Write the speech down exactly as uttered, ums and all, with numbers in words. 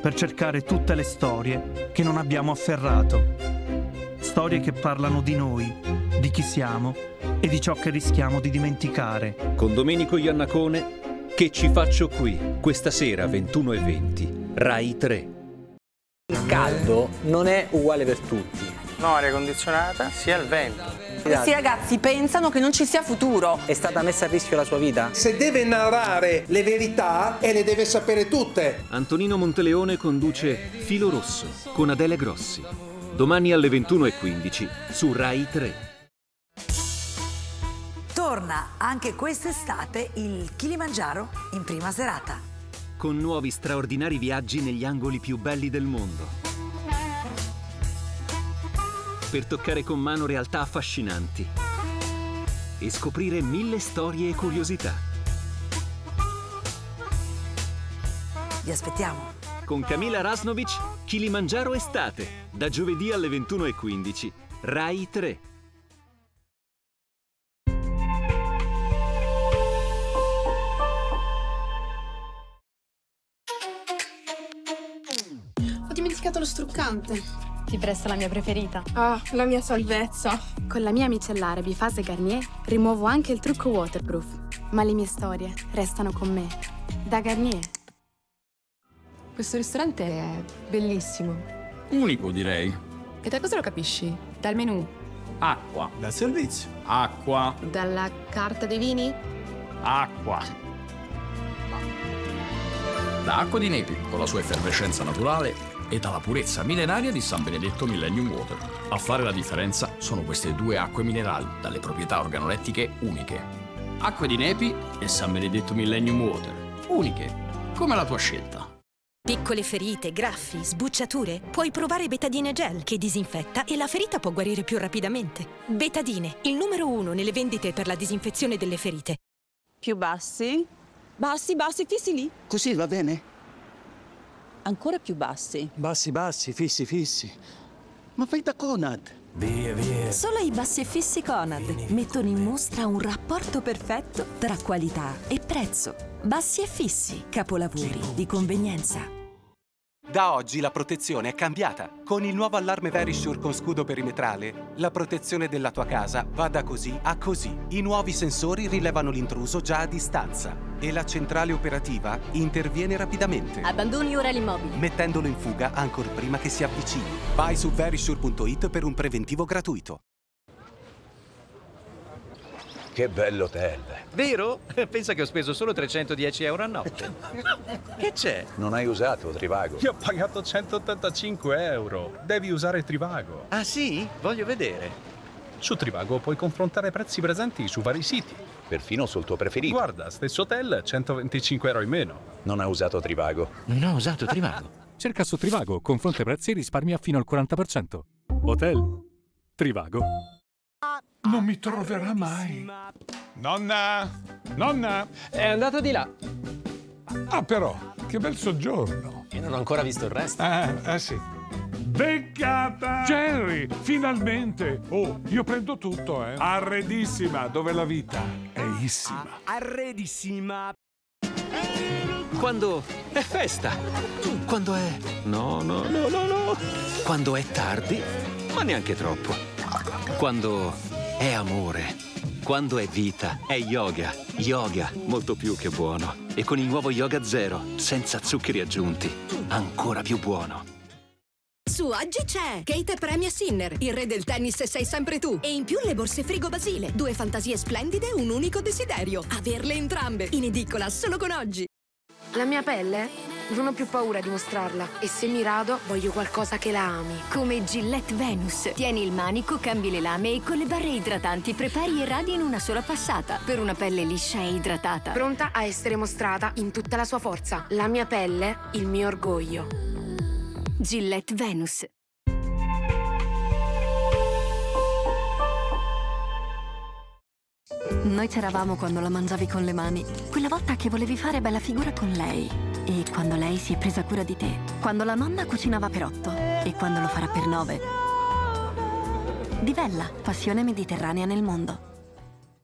per cercare tutte le storie che non abbiamo afferrato. Storie che parlano di noi, di chi siamo e di ciò che rischiamo di dimenticare. Con Domenico Iannacone, Che ci faccio qui? Questa sera ventuno e venti, Rai tre. Il caldo non è uguale per tutti. No, aria condizionata, sia il vento. Questi ragazzi pensano che non ci sia futuro. È stata messa a rischio la sua vita? Se deve narrare le verità e le deve sapere tutte. Antonino Monteleone conduce Filo Rosso con Adele Grossi. Domani alle ventuno e quindici su Rai tre. Torna anche quest'estate il Kilimangiaro in prima serata. Con nuovi straordinari viaggi negli angoli più belli del mondo. Per toccare con mano realtà affascinanti. E scoprire mille storie e curiosità. Vi aspettiamo. Con Camila Rasnovic, Kilimangiaro Estate. Da giovedì alle ventuno e quindici. Rai tre. Ho dimenticato lo struccante. Ti presto la mia preferita. Ah, la mia salvezza. Con la mia micellare Bifase Garnier rimuovo anche il trucco waterproof. Ma le mie storie restano con me. Da Garnier. Questo ristorante è bellissimo. Unico, direi. E da cosa lo capisci? Dal menù? Acqua. Dal servizio. Acqua. Dalla carta dei vini? Acqua. Da Acqua di Nepi, con la sua effervescenza naturale, e dalla purezza millenaria di San Benedetto Millennium Water. A fare la differenza sono queste due acque minerali, dalle proprietà organolettiche uniche. Acque di Nepi e San Benedetto Millennium Water. Uniche, come la tua scelta. Piccole ferite, graffi, sbucciature? Puoi provare Betadine Gel che disinfetta e la ferita può guarire più rapidamente. Betadine, il numero uno nelle vendite per la disinfezione delle ferite. Più bassi. Bassi, bassi, fissi lì. Così va bene? Ancora più bassi. Bassi, bassi, fissi, fissi. Ma fai da Conad. Via, via. Solo i bassi e fissi Conad mettono in mostra un rapporto perfetto tra qualità e prezzo. Bassi e fissi, capolavori di convenienza. Da oggi la protezione è cambiata. Con il nuovo allarme Verisure con scudo perimetrale, la protezione della tua casa va da così a così. I nuovi sensori rilevano l'intruso già a distanza e la centrale operativa interviene rapidamente. Abbandoni ora l'immobile, mettendolo in fuga ancor prima che si avvicini. Vai su verisure punto it per un preventivo gratuito. Che bello hotel. Vero? Pensa che ho speso solo trecentodieci euro a notte. Che c'è? Non hai usato Trivago? Io ho pagato centottantacinque euro. Devi usare Trivago. Ah sì? Voglio vedere. Su Trivago puoi confrontare prezzi presenti su vari siti. Perfino sul tuo preferito. Guarda, stesso hotel, centoventicinque euro in meno. Non ha usato Trivago? Non ho usato Trivago. Cerca su Trivago, confronta i prezzi e risparmia fino al quaranta per cento. Hotel Trivago. Non mi troverà mai. Nonna! Nonna! È andato di là. Ah, però, che bel soggiorno. E non ho ancora visto il resto. Ah, eh sì. Beccata! Jerry, finalmente! Oh, io prendo tutto, eh. Arredissima, dove la vita è issima. Arredissima. Quando è festa. Quando è... No, no, no, no, no. Quando è tardi, ma neanche troppo. Quando... è amore. Quando è vita, è yoga. Yoga, molto più che buono. E con il nuovo Yoga Zero, senza zuccheri aggiunti, ancora più buono. Su oggi c'è Kate premia Sinner, il re del tennis sei sempre tu. E in più le borse Frigo Basile. Due fantasie splendide, un unico desiderio. Averle entrambe. In edicola solo con oggi. La mia pelle? Non ho più paura di mostrarla. E se mi rado, voglio qualcosa che la ami. Come Gillette Venus. Tieni il manico, cambi le lame e con le barre idratanti prepari e radi in una sola passata. Per una pelle liscia e idratata. Pronta a essere mostrata in tutta la sua forza. La mia pelle, il mio orgoglio. Gillette Venus. Noi c'eravamo quando la mangiavi con le mani. Quella volta che volevi fare bella figura con lei. E quando lei si è presa cura di te. Quando la nonna cucinava per otto. E quando lo farà per nove. Divella, passione mediterranea nel mondo.